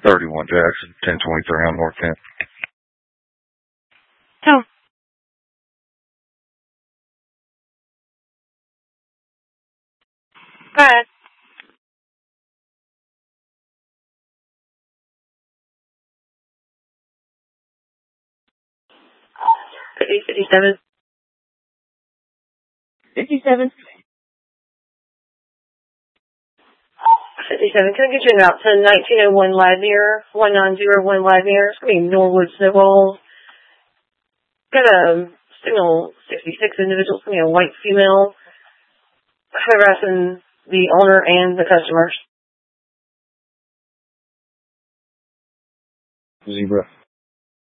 31 Jackson, 1023 on North Kent. Oh. Go ahead. $50.57. $57. 57. Can I get you in route to 1901 Ladner, 1901 Ladner? It's going to be Norwood Snowballs. Got a signal 66 individual. It's going to be a white female harassing the owner and the customers. Zebra.